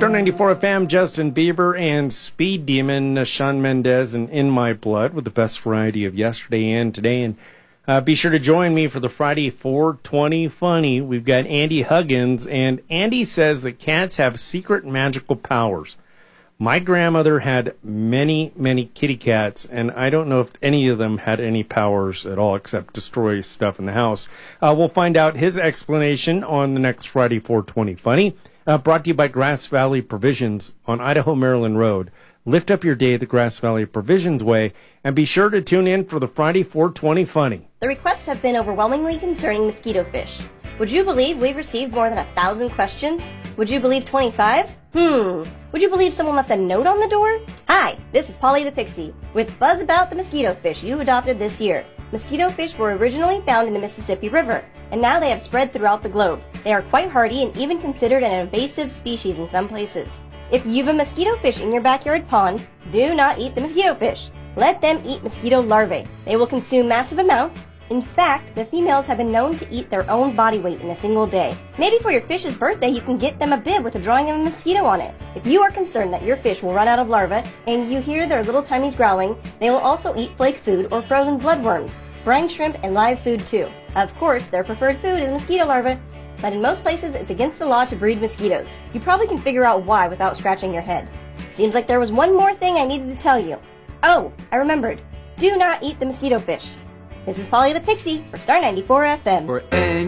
Star 94 FM, Justin Bieber and Speed Demon, Shawn Mendes, and In My Blood with the best variety of yesterday and today. And be sure to join me for the Friday 420 Funny. We've got Andy Huggins, and Andy says that cats have secret magical powers. My grandmother had many, many kitty cats, and I don't know if any of them had any powers at all except destroy stuff in the house. We'll find out his explanation on the next Friday 420 Funny. Brought to you by Grass Valley Provisions on Idaho-Maryland Road. Lift up your day the Grass Valley Provisions way, and be sure to tune in for the Friday 420 Funny. The requests have been overwhelmingly concerning mosquito fish. Would you believe we've received more than 1,000 questions? Would you believe 25? Would you believe someone left a note on the door? Hi, this is Polly the Pixie with Buzz about the mosquito fish you adopted this year. Mosquito fish were originally found in the Mississippi River, and now they have spread throughout the globe. They are quite hardy and even considered an invasive species in some places. If you've a mosquito fish in your backyard pond, do not eat the mosquito fish. Let them eat mosquito larvae. They will consume massive amounts. In fact, the females have been known to eat their own body weight in a single day. Maybe for your fish's birthday you can get them a bib with a drawing of a mosquito on it. If you are concerned that your fish will run out of larvae and you hear their little tummies growling, they will also eat flake food or frozen bloodworms, brine shrimp, and live food too. Of course, their preferred food is mosquito larvae, but in most places it's against the law to breed mosquitoes. You probably can figure out why without scratching your head. Seems like there was one more thing I needed to tell you. Oh, I remembered. Do not eat the mosquito fish. This is Polly the Pixie for Star 94 FM.